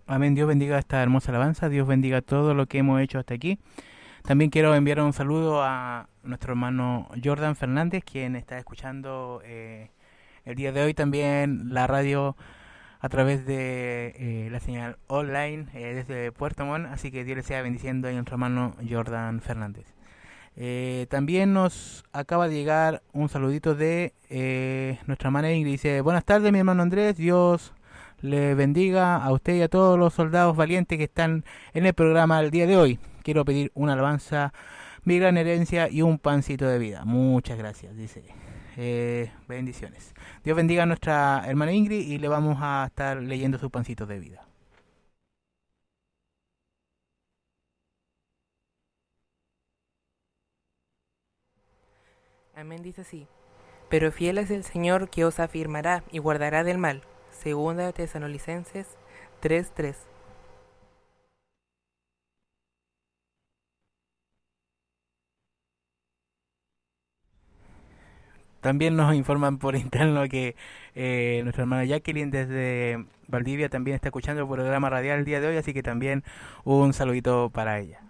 Amén. Dios bendiga esta hermosa alabanza. Dios bendiga todo lo que hemos hecho hasta aquí. También quiero enviar un saludo a nuestro hermano Jordan Fernández, quien está escuchando el día de hoy también la radio a través de la señal online desde Puerto Montt. Así que Dios le sea bendiciendo a nuestro hermano Jordan Fernández. También nos acaba de llegar un saludito de nuestra hermana Ingrid. Dice, buenas tardes mi hermano Andrés, Dios le bendiga a usted y a todos los soldados valientes que están en el programa el día de hoy. Quiero pedir una alabanza, mi gran herencia y un pancito de vida. Muchas gracias, dice. Bendiciones. Dios bendiga a nuestra hermana Ingrid y le vamos a estar leyendo su pancito de vida. Amén dice así. Pero fiel es el Señor que os afirmará y guardará del mal. Segunda de Tesalonicenses 3:3. También nos informan por interno que nuestra hermana Jacqueline desde Valdivia también está escuchando el programa radial el día de hoy, así que también un saludito para ella.